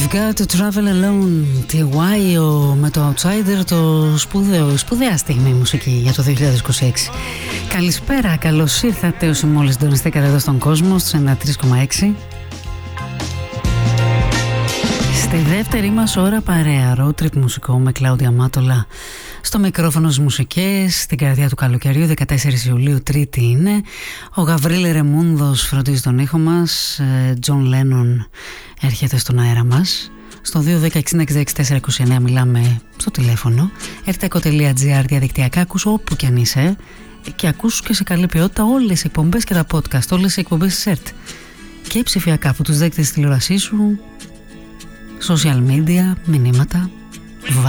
You've got to travel alone. TY με το Outsider, το σπουδαία στιγμή μουσική για το 2026. Καλησπέρα, καλώς ήρθατε όσοι μόλις συντονιστήκατε εδώ στον κόσμο στους 93,6. Στη δεύτερη μας ώρα παρέα, road trip μουσικό με Κλάουδια Μάτολα στο μικρόφωνο στις μουσικές, στην καρδιά του καλοκαιριού, 14 Ιουλίου, Τρίτη είναι. Ο Γαβρίλη Ρεμούνδος φροντίζει τον ήχο μας, Τζον Λένον έρχεται στον αέρα μας. Στο 210-60-66-429 μιλάμε στο τηλέφωνο. rtco.gr διαδικτυακά, ακούς όπου κι αν είσαι και ακούς και σε καλή ποιότητα όλες οι εκπομπές και τα podcast, όλες οι εκπομπές της ΕΡΤ και ψηφιακά από τους δέκτες της τηλεόρασής σου, social media, μηνύματα.